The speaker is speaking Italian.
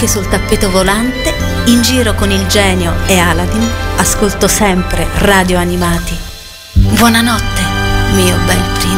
anche sul tappeto volante, in giro con il genio e Aladdin, ascolto sempre Radio Animati. Buonanotte, mio bel Prince.